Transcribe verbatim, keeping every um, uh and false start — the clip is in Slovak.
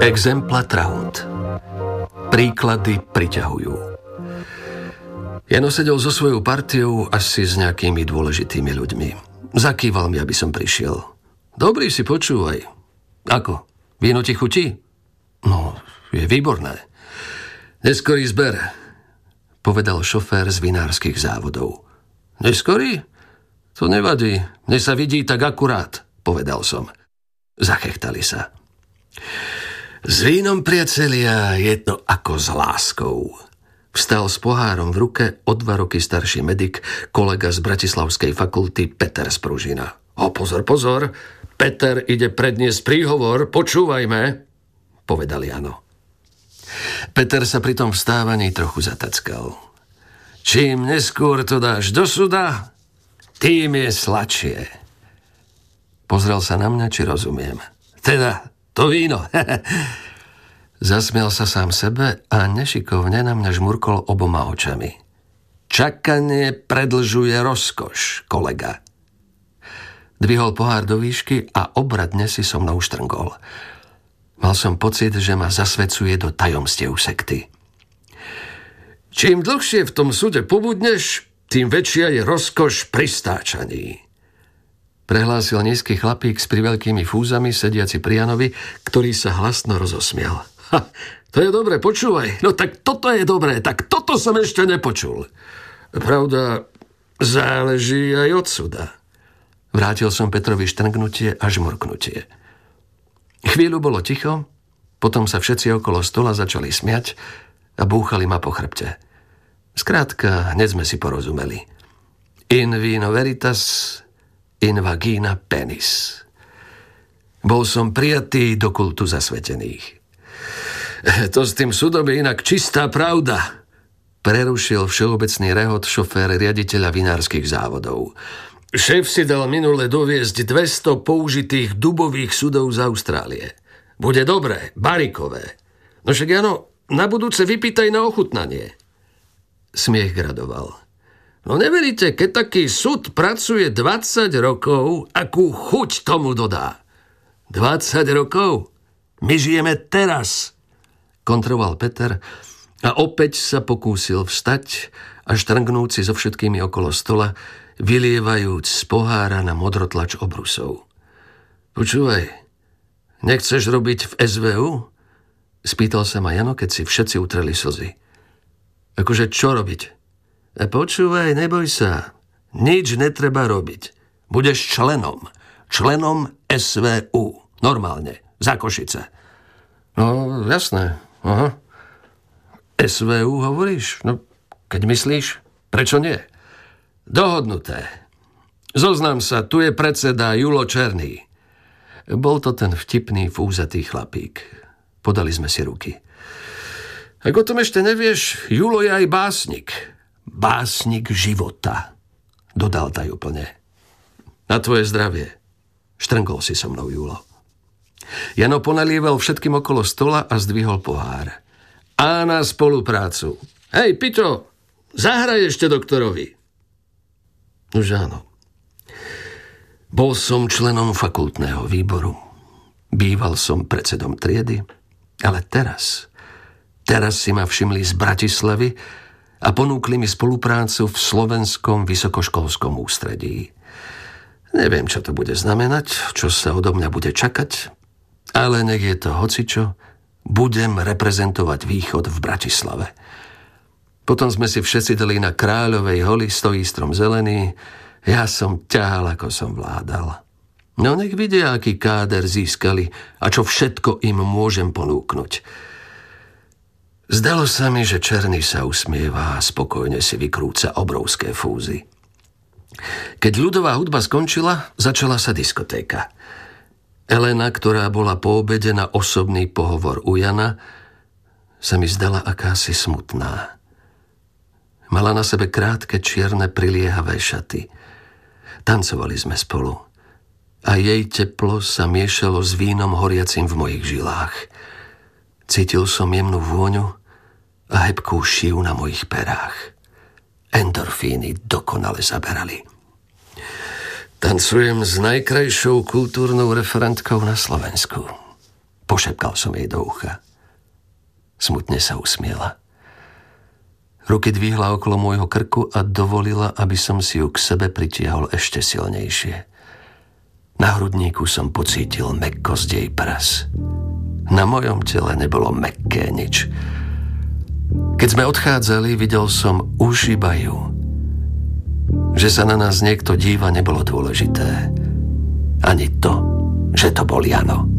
Exempla traunt. Príklady priťahujú. Jano sedel so svojou partiou asi s nejakými dôležitými ľuďmi. Zakýval mi, aby som prišiel. Dobrý, si počúvaj. Ako? Víno ti chutí? No, je výborné. Neskorý zber, povedal šofér z vinárskych závodov. Neskorý? To nevadí. Mne sa vidí tak akurát, povedal som. Zachechtali sa. S vínom, priatelia, je to ako s láskou. Vstal s pohárom v ruke o dva roky starší medik, kolega z Bratislavskej fakulty Peter z Pružina. O, pozor, pozor, Peter ide predniesť príhovor, počúvajme, povedal Jano. Peter sa pri tom vstávaní trochu zatackal. Čím neskôr to dáš do súda, tým je sladšie. Pozrel sa na mňa, či rozumiem. Teda, to víno. Zasmiel sa sám sebe a nešikovne na mňa žmurkol oboma očami. Čakanie predlžuje rozkoš, kolega. Dvihol pohár do výšky a obradne si so mnou štrngol. Mal som pocit, že ma zasvedcuje do tajomstiev sekty. Čím dlhšie v tom súde pobudneš, tým väčšia je rozkoš pri stáčaní. Prehlásil nízky chlapík s priveľkými fúzami, sediaci pri Janovi, ktorý sa hlasno rozosmial. Ha, to je dobre, počúvaj. No tak toto je dobré, tak toto som ešte nepočul. Pravda, záleží aj od súda. Vrátil som Petrovi štrngnutie a žmurknutie. Chvíľu bolo ticho, potom sa všetci okolo stola začali smiať a búchali ma po chrbte. Skrátka, hneď sme si porozumeli. In vino veritas, in vagina penis. Bol som prijatý do kultu zasvetených. To s tým súdom je inak čistá pravda, prerušil všeobecný rehot šofér riaditeľa vinárskych závodov. Šéf si dal minule doviesť dvesto použitých dubových sudov z Austrálie. Bude dobré, barikové. No však Jano, na budúce vypýtaj na ochutnanie. Smiech gradoval. No neveríte, keď taký sud pracuje dvadsať rokov, akú chuť tomu dodá? dvadsať rokov? My žijeme teraz, kontroval Peter a opäť sa pokúsil vstať a štrngnúť si so všetkými okolo stola, vylievajúc z pohára na modrotlač obrusov. Počúvaj, nechceš robiť v es vé ú? Spýtal sa ma Jano, keď si všetci utreli slzy. Akože čo robiť? A počúvaj, neboj sa. Nič netreba robiť. Budeš členom. Členom es vé ú. Normálne. Za Košice. No, jasné. Aha. es vé ú hovoríš? No, keď myslíš, prečo nie? Dohodnuté. Zoznam sa, tu je predseda Julo Černý. Bol to ten vtipný, fúzatý chlapík. Podali sme si ruky. Ak o tom ešte nevieš, Julo je aj básnik. Básnik života, dodal tajúplne. Na tvoje zdravie. Štrngol si so mnou, Julo. Jano ponalieval všetkým okolo stola a zdvihol pohár. A na spoluprácu. Hej, Pito, zahraj ešte doktorovi. Už áno. Bol som členom fakultného výboru. Býval som predsedom triedy, ale teraz, teraz si ma všimli z Bratislavy a ponúkli mi spoluprácu v Slovenskom vysokoškolskom ústredí. Neviem, čo to bude znamenať, čo sa odo mňa bude čakať, ale nech je to hocičo, budem reprezentovať východ v Bratislave. Potom sme si všetci dali na Kráľovej holi, stojí strom zelený, ja som ťahal, ako som vládal. No nech vidia, aký káder získali a čo všetko im môžem ponúknuť. Zdalo sa mi, že Černý sa usmieva a spokojne si vykrúca obrovské fúzy. Keď ľudová hudba skončila, začala sa diskotéka. Elena, ktorá bola po obede na osobný pohovor u Jana, sa mi zdala akási smutná. Mala na sebe krátke čierne priliehavé šaty. Tancovali sme spolu a jej teplo sa miešalo s vínom horiacim v mojich žilách. Cítil som jemnú vôňu a hebkú šiu na mojich perách. Endorfíny dokonale zaberali. Tancujem s najkrajšou kultúrnou referentkou na Slovensku. Pošepkal som jej do ucha. Smutne sa usmiela. Ruky dvihla okolo môjho krku a dovolila, aby som si ju k sebe pritiahol ešte silnejšie. Na hrudníku som pocítil mäkkosť jej pras. Na mojom tele nebolo mäkké nič. Keď sme odchádzali, videl som už iba ju. Že sa na nás niekto díva, nebolo dôležité. Ani to, že to bol Jano.